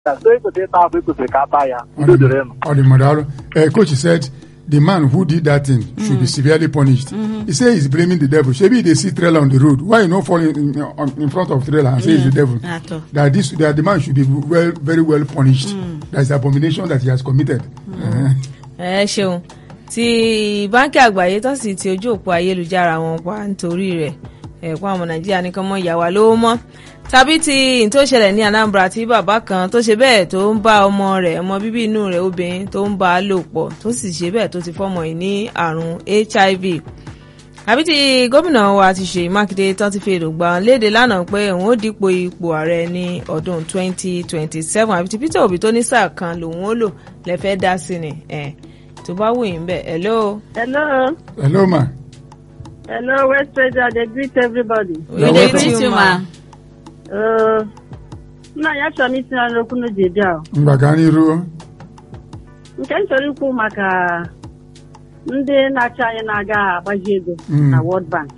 Coach said the man who did that thing should be severely punished. He said he's blaming the devil. Maybe they see trailer on the road. Why you not fall in front of trailer and say it's the devil? That the man should be very well punished. That's abomination that he has committed. Ṣeun tí báńkì àgbáyé tó sì ti ojú òpó ayélujára wọn pa nítorí rẹ̀ ẹ̀kọ́ àwọn Nàìjíríà nìkan mọ́ ìyàwó lówó mọ́ tàbí tí tó ṣẹlẹ̀ ní Anambra tí bàbá kan tó ṣe bẹ́ẹ̀ tó ń bá ọmọ rẹ̀ ọmọ bíbí inú rẹ̀ obìnrin tó ń bá a lò pọ̀ tó sì ṣe bẹ́ẹ̀ tó ti fọ́mọ yìí ní àrùn HIV àbí tí gómìnà wa ti Ṣèyí Mákindé tó ti fi èròǹgbà léde lánàá pé òun ó dípò ipò ààrẹ ní ọdún 2027 àbí tí Peter Obi tó ní sáà kan lòun ó lò lẹ́fẹ̀ẹ́ dá sí ni tó bá wù yín bẹ́ẹ̀. Hello ma. Hello, West Radio. They greet everybody. We greet you, ma. Na ya chọrọ isi na n'okwu n'oge dị ahụ. Mgbagani ruo. Nke m chọrọ ikwu maka ndị na-achị anyị na-aga agbaji ego na World Bank.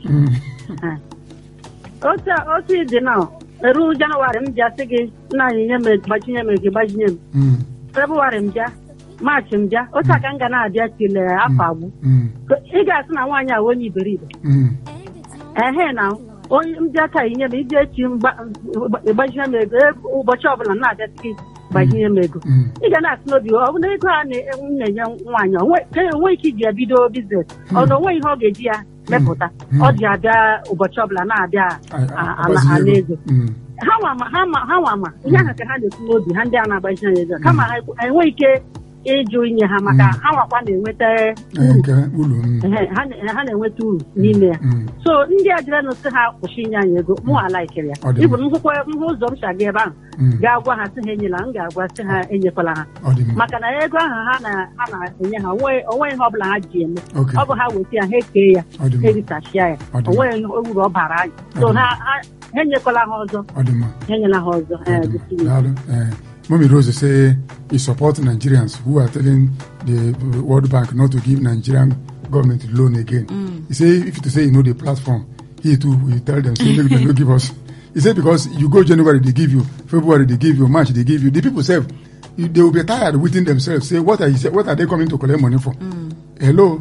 Otu ịdị na eru Janụwarị m bịa sị gị nna anyị nye m gbajinye m ego gbajinye m. Febụwarị m bịa, Maachị m bịa, otu aka m ga na-abịa tile afọ agwụ. Ị ga-asị na nwaanyị a onye iberibe. Na onye mbịa ka inye m iji echi gbajinye m ego ụbọchị ọbụla na-abịa gị gbajinye m ego. Ị ga na-asị n'obi ọ bụ na ego a na-enye nwaanyị onwe ike iji ya bido biznes ọ na onwe ihe ọ ga-eji ya mepụta ọ ji abịa ụbọchị ọbụla na-abịa ala ego ha nwa ma ihe ahụ ka ha na-ekwu n'obi ha ndị a na-agbajinye ego kama ha enweghị ike ịjụ inye ha maka ha nwakwa na-enweta uru ha na-enweta uru n'ime ya so ndị a jere n'osi ha kwụsị inye anyị ego mụ ala ikere ya ịbụ nhụ ụzọ m shaga ebe ahụ ga-agwa ha sị ha enyela m ga-agwa sị ha enyekwala ha maka na ego ahụ ha na-enye ha onwe ihe ọbụla ha ji eme ọ bụ ha weta ya ha ekee ya eritachia ya onweghị uru ọ bara anyị so ha enyekwala ha ọzọ ha enyela ha ọzọ. Mommy Rose say he supports Nigerians who are telling the World Bank not to give Nigerian government loan again. He say if to say you know the platform, he too will tell them so maybe they don't give us. He said because you go January they give you, February they give you, March they give you. The people say they will be tired within themselves. Say what are they coming to collect money for? Hello.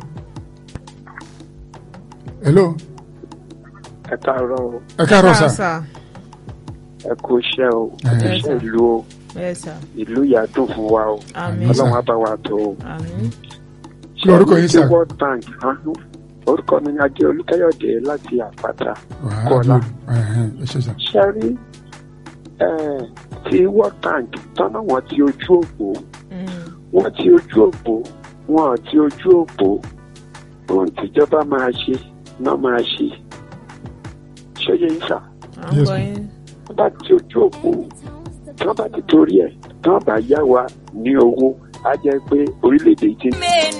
Ekaro sir. Eko ṣe o, ṣe ìlú o. Ìlú yàtọ̀ fún wa o. Ọlọ́run á bá wa tó o. Lórúkọ yín sà. World Bank orúkọ mi ni Ajé Olúkáyọ̀dé láti Àpáta Kọ́lá. Ṣé rí ti World Bank tọ́nà wọn ti ojú òpó. Wọ́n ti ojú òpó. Wọ́n ti ojú òpó. Ohun tíjọba máa ṣe náà máa ṣe. Ṣé yẹn sà? Wọ́n bá ti ojú òpó. Tí wọ́n bá ti torí ẹ̀ tí wọ́n bá yá wa ní owó á jẹ́ pé orílẹ̀-èdè ti.